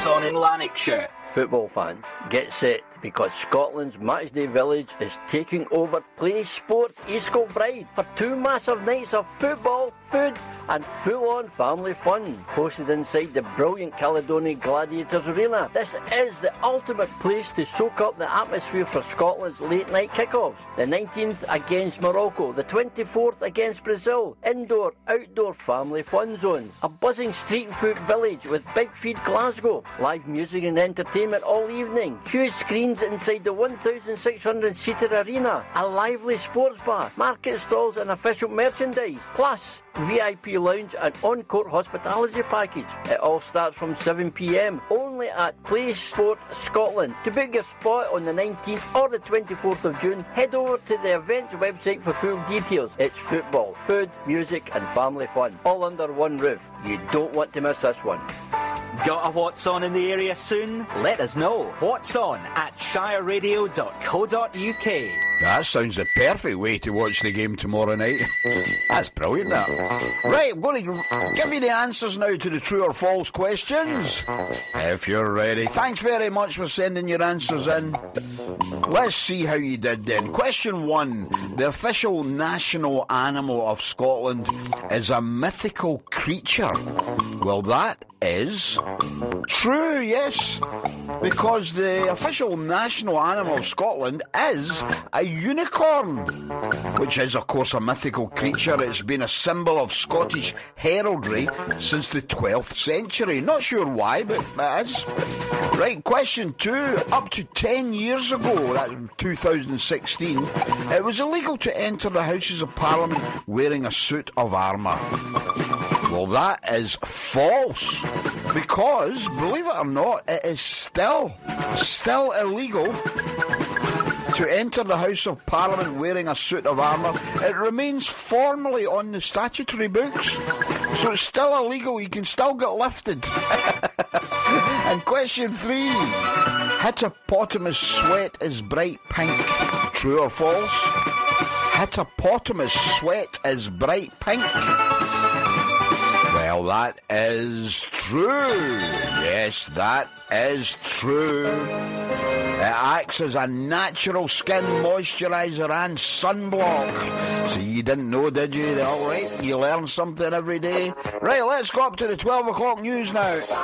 What's On in Lanarkshire. Football fans, get set, because Scotland's Matchday Village is taking over Play Sports East Kilbride for 2 massive nights of football, food and full-on family fun, hosted inside the brilliant Caledonian Gladiators Arena. This is the ultimate place to soak up the atmosphere for Scotland's late-night kickoffs. The 19th against Morocco, the 24th against Brazil, indoor, outdoor family fun zones, a buzzing street food village with Big Feed Glasgow, live music and entertainment all evening, huge screens inside the 1,600-seater arena, a lively sports bar, market stalls and official merchandise, plus VIP lounge and on-court hospitality package. It all starts from 7 p.m. only at Play Sport Scotland. To book your spot on the 19th or the 24th of June, head over to the event's website for full details. It's football, food, music and family fun, all under one roof. You don't want to miss this one. Got a What's On in the area soon? Let us know. What's On at shireradio.co.uk. That sounds the perfect way to watch the game tomorrow night. That's brilliant, that. Right, I'm going to give you the answers now to the true or false questions. If you're ready. Thanks very much for sending your answers in. Let's see how you did then. Question 1. The official national animal of Scotland is a mythical creature. Well, that is true, yes. Because the official national animal of Scotland is a unicorn, which is, of course, a mythical creature. It's been a symbol of Scottish heraldry since the 12th century. Not sure why, but it is. Right, question 2. Up to 10 years ago, that's 2016, it was illegal to enter the Houses of Parliament wearing a suit of armour. Well, that is false, because, believe it or not, it is still illegal to enter the House of Parliament wearing a suit of armour. It remains formally on the statutory books, so it's still illegal. You can still get lifted. And question 3. Hippopotamus sweat is bright pink. True or false? Hippopotamus sweat is bright pink. Well, that is true. Yes, that is true. It acts as a natural skin moisturiser and sunblock. So you didn't know, did you? All right, you learn something every day. Right, let's go up to the 12 o'clock news now.